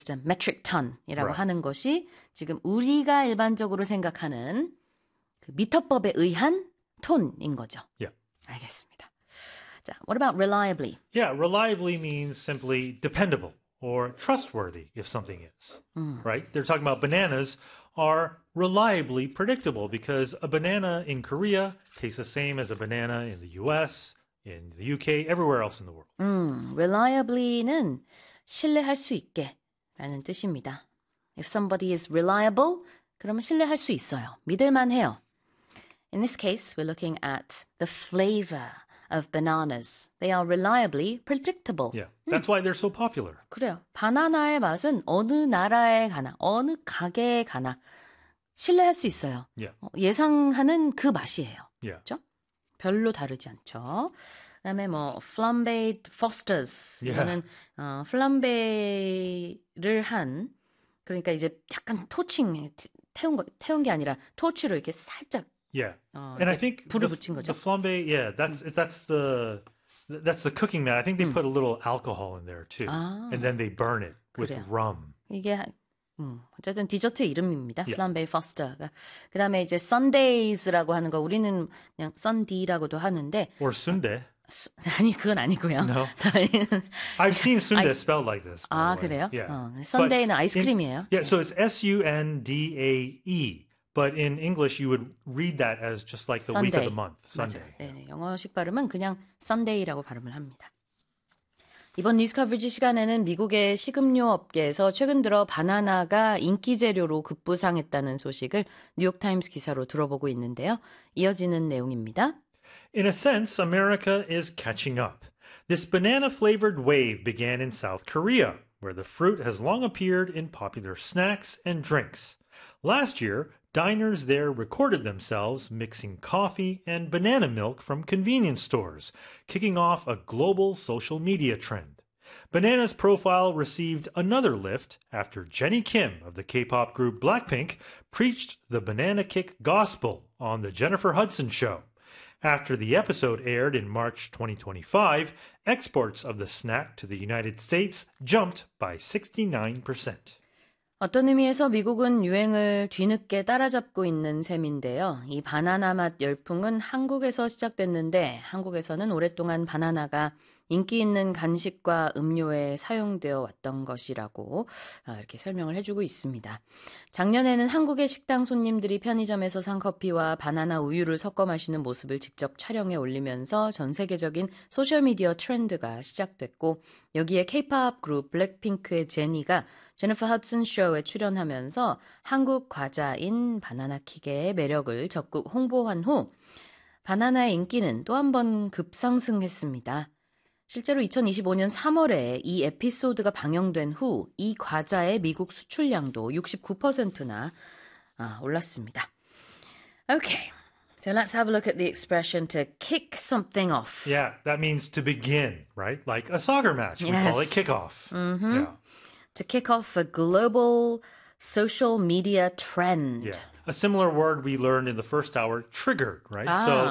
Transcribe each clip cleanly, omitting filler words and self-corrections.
metric ton이라고 Right. 하는 것이 지금 우리가 일반적으로 생각하는 그 미터법에 의한 톤인 거죠. Yeah. 알겠습니다. 자, what about reliably? Yeah, reliably means simply dependable or trustworthy if something is. Right? They're talking about bananas are reliably predictable because a banana in Korea tastes the same as a banana in the US, in the UK, everywhere else in the world. reliably는 신뢰할 수 있게 라는 뜻입니다. If somebody is reliable, 그러면 신뢰할 수 있어요. 믿을만 해요. In this case, we're looking at the flavor of bananas. They are reliably predictable. Yeah, that's why they're so popular. 그래요. 바나나의 맛은 어느 나라에 가나, 어느 가게에 가나 신뢰할 수 있어요. Yeah. 예상하는 그 맛이에요. Yeah. 그렇죠? 별로 다르지 않죠. 그다음에 뭐 flambéed Fosters 이거는 플람베를 한 그러니까 이제 약간 토칭 태운 게 아니라 토치로 이렇게 살짝 Yeah. And I think 불을 붙인 거죠. the flambe, yeah, that's the cooking method. I think they put a little alcohol in there too. And then they burn it with 그래요. rum. 이게 어쨌든 디저트 이름입니다. Yeah. 플람베 포스터가. 그다음에 이제 Sundays라고 하는 거 우리는 그냥 Sunday라고도 하는데 Or sundae. 아니 그건 아니고요. No. I've seen sundae spelled like this. by 아 the way. 그래요? Yeah. Sunday는 But 아이스크림이에요. Yeah, so it's Sundae. But in English, you would read that as just like the week of the month. Sunday. 맞아요. 네네. 영어식 발음은 그냥 Sunday라고 발음을 합니다. 이번 뉴스 커버리지 시간에는 미국의 식음료 업계에서 최근 들어 바나나가 인기 재료로 급부상했다는 소식을 뉴욕타임스 기사로 들어보고 있는데요. 이어지는 내용입니다. In a sense, America is catching up. This banana-flavored wave began in South Korea, where the fruit has long appeared in popular snacks and drinks. Last year, diners there recorded themselves mixing coffee and banana milk from convenience stores, kicking off a global social media trend. Banana's profile received another lift after Jennie Kim of the K-pop group Blackpink preached the Banana Kick gospel on The Jennifer Hudson Show. After the episode aired in March 2025, exports of the snack to the United States jumped by 69%. 어떤 의미에서 미국은 유행을 뒤늦게 따라잡고 있는 셈인데요. 이 바나나 맛 열풍은 한국에서 시작됐는데 한국에서는 오랫동안 바나나가 인기 있는 간식과 음료에 사용되어 왔던 것이라고 이렇게 설명을 해주고 있습니다. 작년에는 한국의 식당 손님들이 편의점에서 산 커피와 바나나 우유를 섞어 마시는 모습을 직접 촬영해 올리면서 전 세계적인 소셜미디어 트렌드가 시작됐고 여기에 K-pop 그룹 블랙핑크의 제니가 제니퍼 허슨 쇼에 출연하면서 한국 과자인 바나나킥의 매력을 적극 홍보한 후 바나나의 인기는 또 한 번 급상승했습니다. 실제로 2025년 3월에 이 에피소드가 방영된 후 이 과자의 미국 수출량도 69%나 올랐습니다. Okay, so let's have a look at the expression to kick something off. Yeah, that means to begin, right? Like a soccer match. We Yes. call it kickoff. Yeah. To kick off a global social media trend. Yeah. A similar word we learned in the first hour, triggered, right?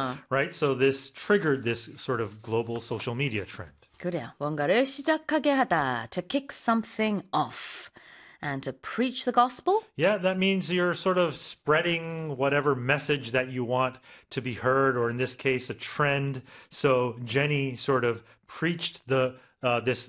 So this triggered this sort of global social media trend. 그래요. 뭔가를 시작하게 하다. To kick something off. And to preach the gospel? Yeah, that means you're sort of spreading whatever message that you want to be heard, or in this case, a trend. So Jenny sort of preached this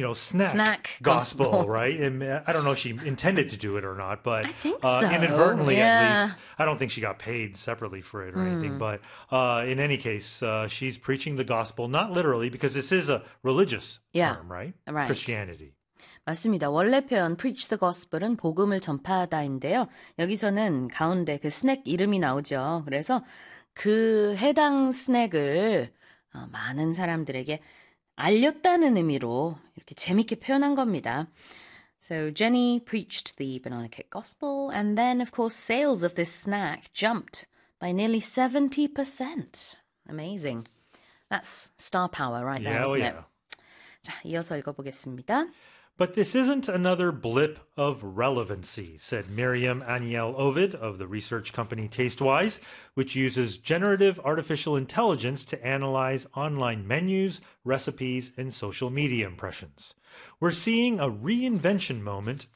snack gospel, right? And I don't know if she intended to do it or not, but I think so. inadvertently Yeah. at least. I don't think she got paid separately for it or anything, but in any case, she's preaching the gospel, not literally, because this is a religious term, right? Right. Christianity. 맞습니다. 원래 표현 preach the gospel은 복음을 전파하다인데요. 여기서는 가운데 그 스낵 이름이 나오죠. 그래서 그 해당 스낵을 많은 사람들에게 알렸다는 의미로 이렇게 재밌게 표현한 겁니다. So Jenny preached the banana cake gospel and then of course sales of this snack jumped by nearly 70%. Amazing. That's star power right there, isn't it? 자, 이어서 읽어보겠습니다. But this isn't another blip of relevancy, said Miriam Aniel Ovid of the research company Tastewise, which uses generative artificial intelligence to analyze online menus, recipes, and social media impressions. We're seeing a reinvention moment